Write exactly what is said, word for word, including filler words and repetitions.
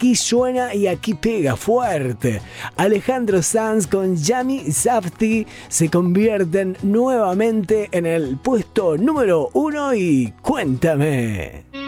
aquí suena y aquí pega fuerte. Alejandro Sanz con Yami Safdie se convierten nuevamente en el puesto número uno y Cuéntame.